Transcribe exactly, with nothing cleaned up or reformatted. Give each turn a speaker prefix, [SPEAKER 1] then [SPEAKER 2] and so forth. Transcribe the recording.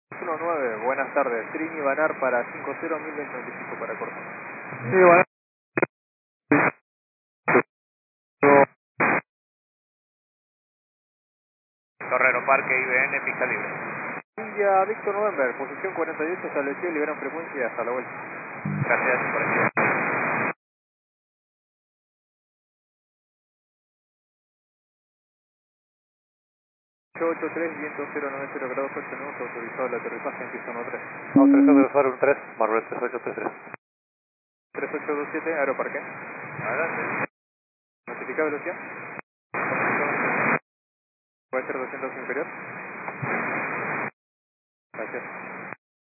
[SPEAKER 1] uno nueve, buenas tardes. Trini Banar para cinco cero mil veinticinco para corto.
[SPEAKER 2] Sí, bueno. Torrero Parque, I B N, pista libre.
[SPEAKER 1] India Víctor November, posición cuarenta y ocho, establecido, liberan frecuencia hasta la vuelta.
[SPEAKER 2] Gracias por el
[SPEAKER 1] ocho ocho tres, viento cero nueve cero grados ocho nudos, autorizado el aterrizaje en pista uno tres.
[SPEAKER 2] Autorizado de usuario un tres, Marvel tres ocho tres tres.
[SPEAKER 1] tres ocho dos siete, aeroparque.
[SPEAKER 2] Adelante.
[SPEAKER 1] Notificada velocidad. Puede ser doscientos inferior. Gracias.